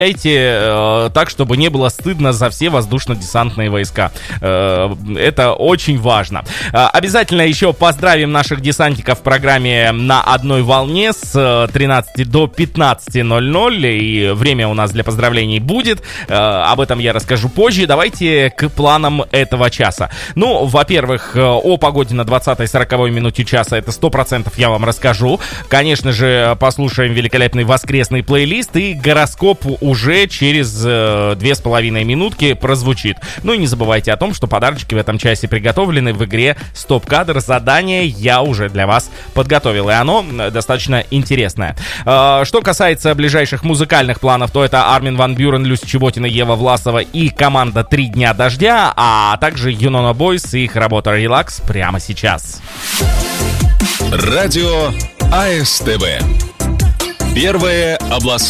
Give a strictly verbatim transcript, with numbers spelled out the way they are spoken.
э, так, чтобы не было стыдно за все воздушно-десантные войска. Э, это очень важно. Э, обязательно еще поздравим наших десантников в программе «На одной волне» с тринадцати до пятнадцати ноль-ноль. И время у нас для поздравлений будет. Э, об этом я расскажу позже. Давайте к планам этого часа. Ну, во-первых, о погоде на двадцатой-сороковой минуте часа это сто процентов я вам расскажу. Конечно же, послушаем великолепный воскресный плейлист, и гороскоп уже через э, две с половиной минутки прозвучит. Ну и не забывайте о том, что подарочки в этом часе приготовлены в игре «Стоп-кадр». Задание я уже для вас подготовил, и оно достаточно интересное. Э, что касается ближайших музыкальных планов, то это Армин ван Бюрен, Люся Чеботина, Ева Власова и команда «Три дня дождя», а также Юнона Бойс и их работа «Релакс» прямо сейчас. Радио АСТВ. Первое областное.